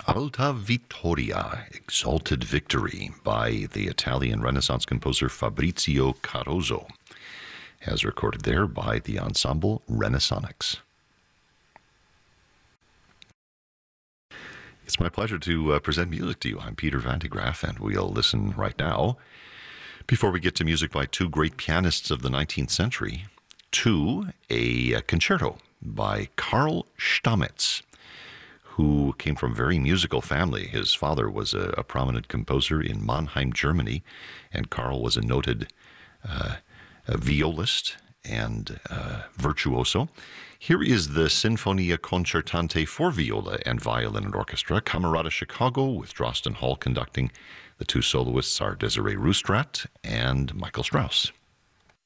Alta Vittoria, Exalted Victory, by the Italian Renaissance composer Fabrizio Carozzo, as recorded there by the ensemble Renaissonics. It's my pleasure to present music to you. I'm Peter Van de Graaff, and we'll listen right now, before we get to music by two great pianists of the 19th century, to a concerto by Karl Stamitz, who came from a very musical family. His father was a prominent composer in Mannheim, Germany, and Karl was a noted a violist and virtuoso. Here is the Sinfonia Concertante for viola and violin and orchestra, Camerata Chicago, with Drosten Hall conducting. The two soloists are Desiree Roustrat and Michael Strauss.